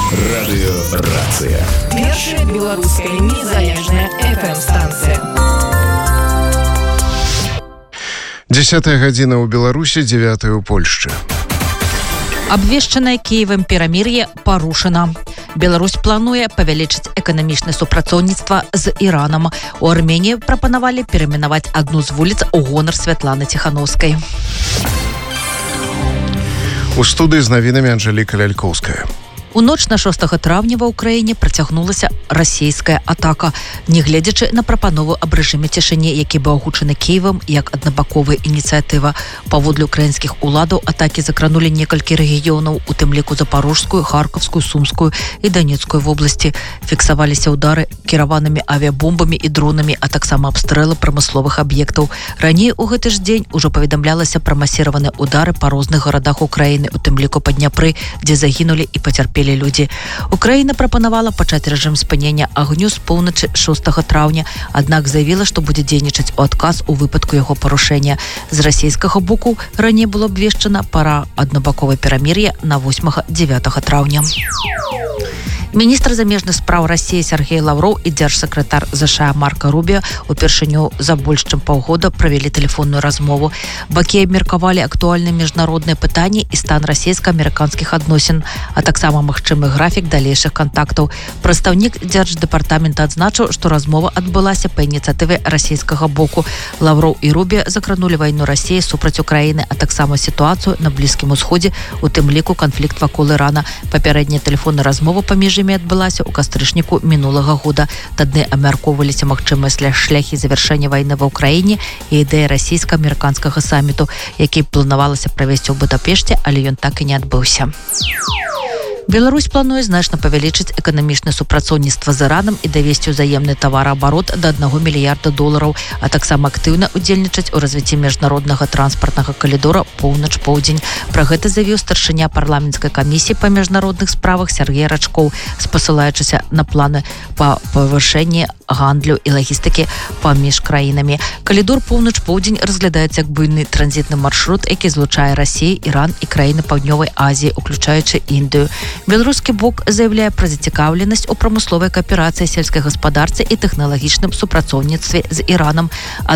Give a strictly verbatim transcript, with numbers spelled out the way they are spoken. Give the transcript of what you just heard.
Радыёрацыя. Першая беларуская незалежная эф эм-станцыя. Дзесятая гадзіна ў Беларусі, дзевятая ў Польшчы. Абвешчанае Кіевам перамір'е парушана. Беларусь плануе павялічыць эканамічнае супрацоўніцтва з Іранам. У Арменіі прапанавалі перайменаваць адну з вуліц у гонар Святланы Ціхановскай. У студыі з навінамі Анжэліка Лялькоўская. У ноч на шостага траўня ва ўкраіне працягнулася расійская атака, нягледзячы на прапанову аб рэжыме цішыні, які быў агучаны Кіевам як аднабаковая ініцыятыва. Паводле украінскіх уладаў атакі закранулі некалькі рэгіёнаў, у тым ліку Запорожскую, Харкаўскую, Сумскую і Данецкую вобласці. Фіксаваліся ўдары кіраванымі авіабомбамі і дронамі, а таксама абстрэлы прамысловых аб'ектаў. Раней у гэты ж дзень ужо паведамлялася пра масіраваныя ўдары па розных гарадах Украіны, у тым ліку па Дняпры, дзе загінулі і пацярпелі людзі. Украіна прапанавала пачаць рэжым спынення агню з поўначы шостага траўня, аднак заявіла, што будзе дзейнічаць у адказ у выпадку яго парушэння. З расійскага боку раней было абвешчана пара аднабаковай перамір'я на восьмага-дзевятага траўня. Міністр замежных спраў Расіі Сергей Лаўроў і дзяржсакратар ЗША Марко Рубіо упершыню за больш чым паўгода правялі тэлефонную размову. Бакі абмеркавалі актуальныя міжнародныя пытанні і стан расійска-амерыканскіх адносін, а таксама магчымы графік далейшых кантактаў. Прадстаўнік дзярждэпартамента адзначыў, што размова адбылася па ініцыятыве расійскага боку. Лаўроў і Рубіо закранулі вайну Расіі супраць Украіны, а таксама сітуацыю на Блізкім Усходзе, у тым ліку канфлікт вакол Ірана. Папярэдняя тэлефонная размова паміж імі адбылася ў кастрычніку мінулага года. Тады абмяркоўваліся магчымыя шляхі завяршэння вайны ва ўкраіне і ідэя расійска-амерыканскага саміту, які планавалася правесці ў Будапешце, але ён так і не адбыўся. Беларусь плануе значна павялічыць эканамічнае супрацоўніцтва з Іранам і давесці ўзаемны тавараабарот да аднаго мільярда долараў, а таксама актыўна удзельнічаць у развіцці міжнароднага транспартнага калідора поўнач-поўдзень. Пра гэта заявіў старшыня парламенцкай камісіі па міжнародных справах Сергей Рачкоў, спасылаючыся на планы па павышэнні гандлю і лагістыкі паміж краінамі. Калідор поўнач-поўдзень разглядаецца як буйны транзітны маршрут, які злучае Расію, Іран і краіны Паўднёвай Азіі, уключаючы Індыю. Беларускі бок заяўляе пра зацікаўленасць у прамысловай кааперацыі, сельскай гаспадарцы і тэхналагічным супрацоўніцтве з Іранам.